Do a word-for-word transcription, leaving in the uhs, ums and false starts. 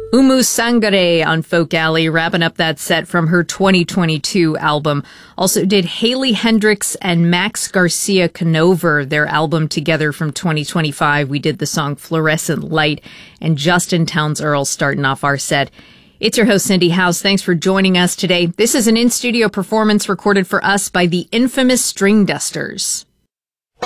Umu Sangare on Folk Alley, wrapping up that set from her twenty twenty-two album. Also did Haley Hendricks and Max Garcia Canover, their album together from twenty twenty-five. We did the song Fluorescent Light, and Justin Townes Earl starting off our set. It's your host, Cindy House. Thanks for joining us today. This is an in-studio performance recorded for us by the infamous String Dusters.